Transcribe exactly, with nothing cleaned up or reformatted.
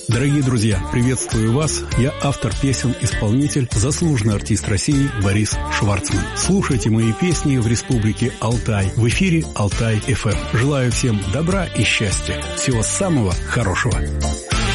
Дорогие друзья, приветствую вас. Я автор песен-исполнитель, заслуженный артист России Борис Шварцман. Слушайте мои песни в Республике Алтай. В эфире Алтай эф эм. Желаю всем добра и счастья. Всего самого хорошего.